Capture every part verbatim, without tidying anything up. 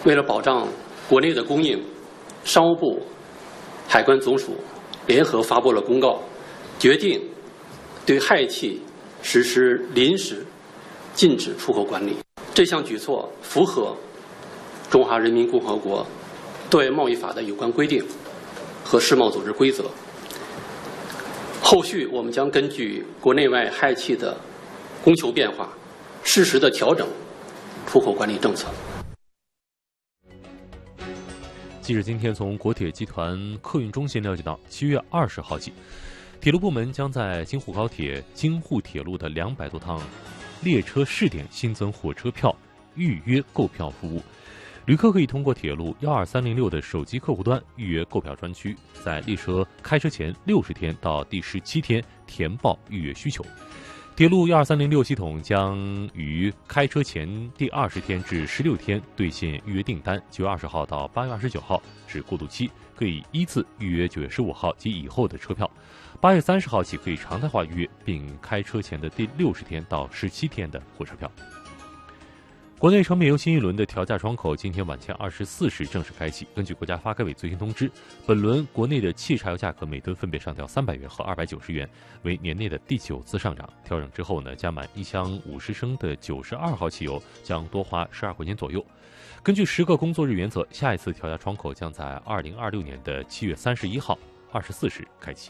为了保障国内的供应，商务部、海关总署联合发布了公告，决定对氦气实施临时禁止出口管理。这项举措符合中华人民共和国对外贸易法的有关规定和世贸组织规则。后续我们将根据国内外氦气的供求变化，适时的调整出口管理政策。 记者今天从国铁集团客运中心了解到，七月二十号起，铁路部门将在京沪高铁、京沪铁路的两百多趟列车试点新增火车票预约购票服务。旅客可以通过铁路幺二三零六的手机客户端预约购票专区，在列车开车前六十天到第十七天填报预约需求。铁路幺二三零六系统将于开车前第二十天至十六天兑现预约订单，九月二十号到八月二十九号是过渡期，可以依次预约九月十五号及以后的车票。八月三十号起可以常态化预约，并开车前的第六十天到十七天的火车票。国内成煤油新一轮的调价窗口今天晚间二十四时正式开启。根据国家发改委最新通知，本轮国内的汽柴油价格每吨分别上调三百元和二百九十元，为年内的第九次上涨。调整之后呢，加满一箱五十升的九十二号汽油将多花十二块钱左右。根据十个工作日原则，下一次调价窗口将在二零二六年的七月三十一号二十四时开启。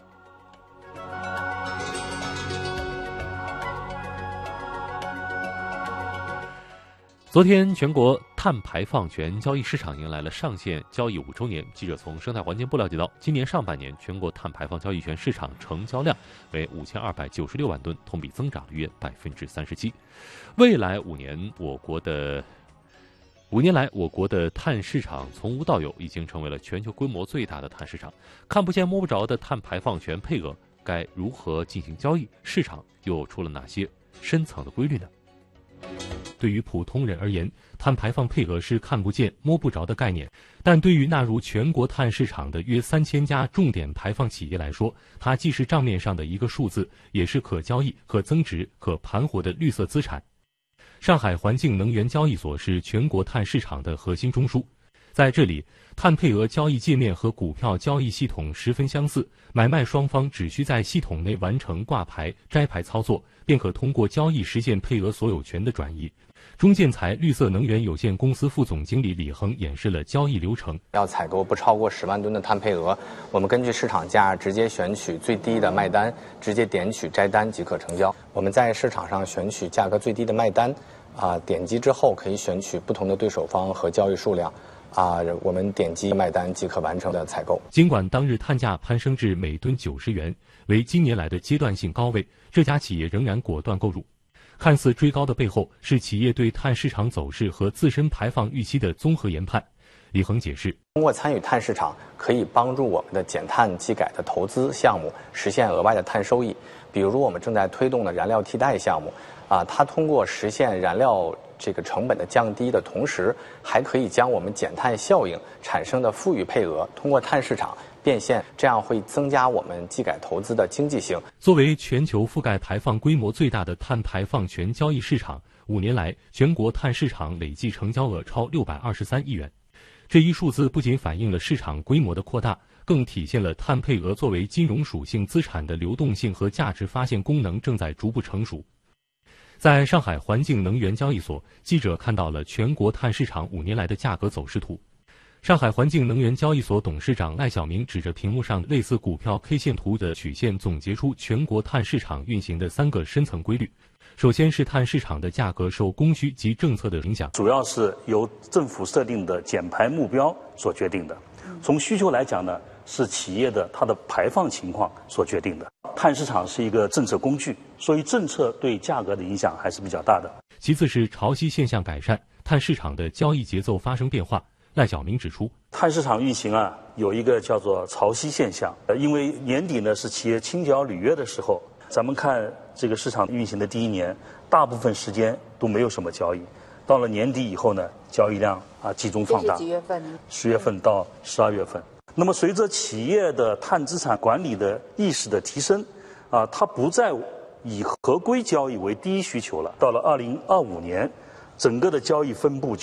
昨天，全国碳排放权交易市场迎来了上线交易五周年。记者从生态环境部了解到，今年上半年全国碳排放交易权市场成交量为五千二百九十六万吨，同比增长约百分之三十七。未来五年，我国的五年来，我国的碳市场从无到有，已经成为了全球规模最大的碳市场。看不见摸不着的碳排放权配额该如何进行交易？市场又出了哪些深层的规律呢？对于普通人而言，碳排放配额是看不见摸不着的概念，但对于纳入全国碳市场的约三千家重点排放企业来说，它既是账面上的一个数字，也是可交易、可增值、可盘活的绿色资产。上海环境能源交易所是全国碳市场的核心中枢，在这里，碳配额交易界面和股票交易系统十分相似，买卖双方只需在系统内完成挂牌、摘牌操作，便可通过交易实现配额所有权的转移。中建材绿色能源有限公司副总经理李恒演示了交易流程。 要采购不超过十万吨的碳配额，我们根据市场价直接选取最低的卖单，直接点取摘单即可成交。我们在市场上选取价格最低的卖单，啊、呃，点击之后可以选取不同的对手方和交易数量。啊，我们点击卖单即可完成的采购。 尽管当日碳价攀升至每吨九十元，为近年来的阶段性高位，这家企业仍然果断购入。看似追高的背后，是企业对碳市场走势和自身排放预期的综合研判。李恒解释， 通过参与碳市场，可以帮助我们的减碳技改的投资项目实现额外的碳收益。比如我们正在推动的燃料替代项目，啊，它通过实现燃料这个成本的降低的同时，还可以将我们减碳效应产生的富裕配额通过碳市场变现，这样会增加我们技改投资的经济性。 作为全球覆盖排放规模最大的碳排放权交易市场，五年来全国碳市场累计成交额超六百二十三亿元。这一数字不仅反映了市场规模的扩大，更体现了碳配额作为金融属性资产的流动性和价值发现功能正在逐步成熟。在上海环境能源交易所，记者看到了全国碳市场五年来的价格走势图。上海环境能源交易所董事长赖晓明指着屏幕上类似股票 K 线图的曲线，总结出全国碳市场运行的三个深层规律。首先是碳市场的价格受供需及政策的影响， 主要是由政府设定的减排目标所决定的。从需求来讲呢，是企业的它的排放情况所决定的。碳市场是一个政策工具，所以政策对价格的影响还是比较大的。 其次是潮汐现象改善，碳市场的交易节奏发生变化。赖晓明指出， 碳市场运行啊，有一个叫做潮汐现象。呃，因为年底呢是企业清缴履约的时候，咱们看这个市场运行的第一年，大部分时间都没有什么交易。到了年底以后呢，交易量啊集中放大。 这是几月份？ 十月份到十二月份。那么随着企业的碳资产管理的意识的提升，啊，它不再以合规交易为第一需求了。到了二零二五年，整个的交易分布就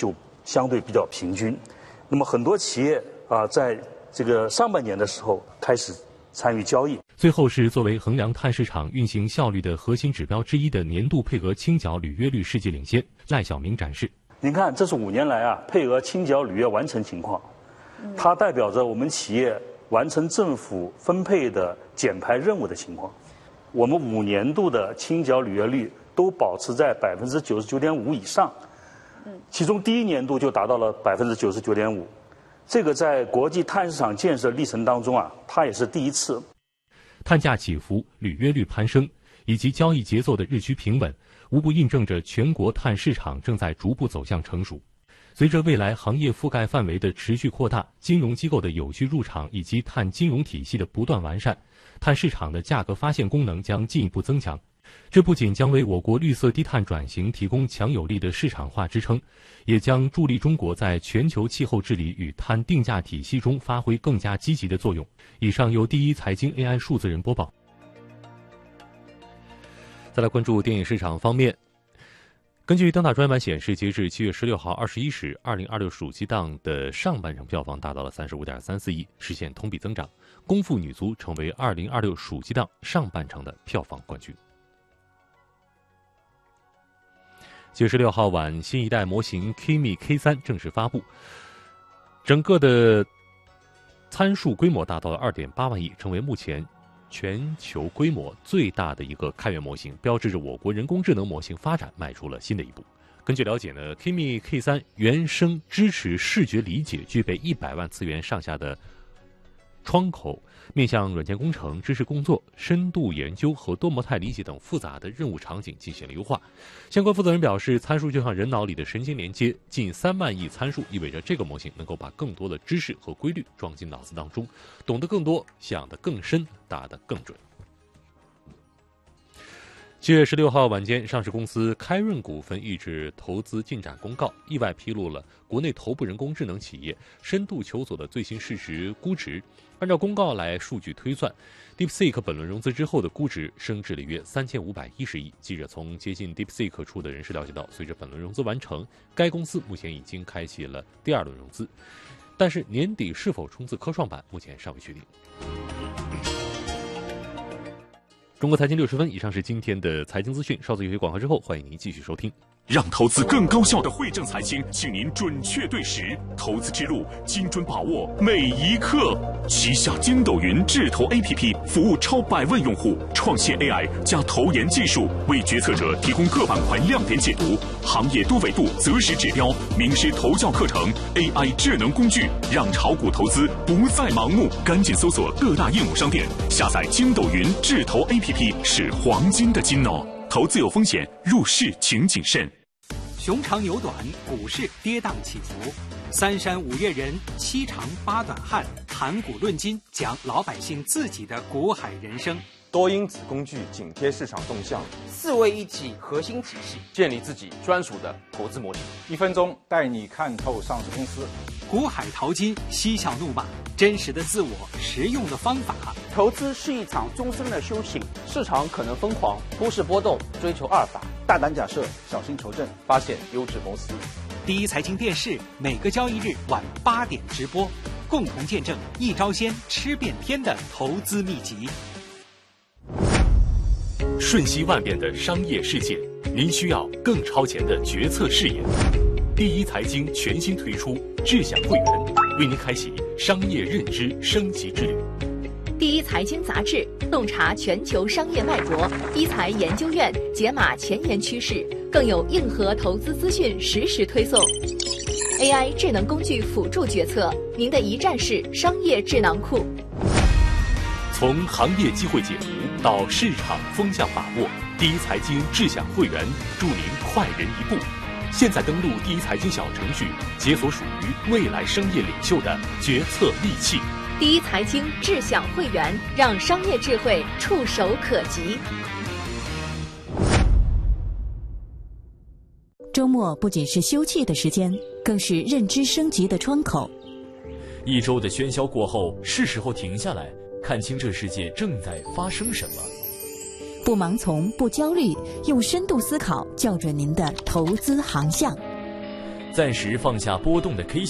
相对比较平均。那么很多企业啊，在这个上半年的时候开始参与交易。 最后是作为衡量碳市场运行效率的核心指标之一的年度配额清缴履约率世界领先，赖晓明展示。 您看，这是五年来啊配额清缴履约完成情况，它代表着我们企业完成政府分配的减排任务的情况。我们五年度的清缴履约率都保持在百分之九十九点五以上，其中第一年度就达到了百分之九十九点五，这个在国际碳市场建设历程当中啊，它也是第一次。 碳价起伏、履约率攀升以及交易节奏的日趋平稳，无不印证着全国碳市场正在逐步走向成熟。随着未来行业覆盖范围的持续扩大，金融机构的有序入场以及碳金融体系的不断完善，碳市场的价格发现功能将进一步增强。这不仅将为我国绿色低碳转型提供强有力的市场化支撑，也将助力中国在全球气候治理与碳定价体系中发挥更加积极的作用。以上由第一财经 A I 数字人播报。再来关注电影市场方面。根据灯塔专版显示，截至七月十六号二十一时，二零二六暑期档的上半场票房达到了三十五点三四亿，实现同比增长。功夫女足成为二零二六暑期档上半场的票房冠军。七月十六号晚，新一代模型 Kimi K 三 正式发布，整个的参数规模达到了 二点八万亿，成为目前全球规模最大的一个开源模型，标志着我国人工智能模型发展迈出了新的一步。根据了解呢 ，Kimi K 三 原生支持视觉理解，具备一百万次元上下的窗口，面向软件工程、知识工作、深度研究和多模态理解等复杂的任务场景进行了优化。相关负责人表示，参数就像人脑里的神经连接，近三万亿参数意味着这个模型能够把更多的知识和规律装进脑子当中，懂得更多，想得更深，打得更准。七月十六号晚间，上市公司开润股份抑制投资进展公告意外披露了国内头部人工智能企业深度求索的最新市值估值。按照公告来数据推算， DeepSeek 本轮融资之后的估值升至了约三千五百一十亿。记者从接近 DeepSeek 处的人士了解到，随着本轮融资完成，该公司目前已经开启了第二轮融资，但是年底是否冲刺科创板，目前尚未确定。中国财经六十分，以上是今天的财经资讯。稍作有些广告之后，欢迎您继续收听。 让投资更高效的汇正财经，请您准确对时，投资之路精准把握每一刻。旗下筋斗云智投 A P P 服务超百万用户，创新 A I 加投研技术，为决策者提供各板块亮点解读、行业多维度择时指标、名师投教课程、A I 智能工具，让炒股投资不再盲目。赶紧搜索各大应用商店，下载筋斗云智投 A P P 是黄金的金哦。投资有风险，入市请谨慎。 熊长牛短，股市跌宕起伏，三山五岳人，七长八短汉，谈股论金，讲老百姓自己的股海人生。 多因子工具紧贴市场动向， 四位一体核心体系， 建立自己专属的投资模型。 一分钟带你看透上市公司， 股海淘金，嬉笑怒骂，真实的自我，实用的方法。 投资是一场终身的修行， 市场可能疯狂，股市波动，追求阿尔法， 大胆假设，小心求证， 发现优质公司。 第一财经电视每个交易日晚八点直播，共同见证一招鲜吃遍天的投资秘籍。 瞬息万变的商业世界，您需要更超前的决策视野。第一财经全新推出智享会员，为您开启商业认知升级之旅。 第一财经杂志洞察全球商业脉搏，一财研究院解码前沿趋势，更有硬核投资资讯实时推送。A I 智能工具辅助决策，您的一站式商业智囊库。 从行业机会解读到市场风向把握，第一财经智享会员助您快人一步。现在登录第一财经小程序，解锁属于未来商业领袖的决策利器。 第一财经智享会员，让商业智慧触手可及。 周末不仅是休憩的时间，更是认知升级的窗口。 一周的喧嚣过后，是时候停下来，看清这世界正在发生什么。 不盲从，不焦虑，用深度思考校准您的投资航向。 暂时放下波动的 K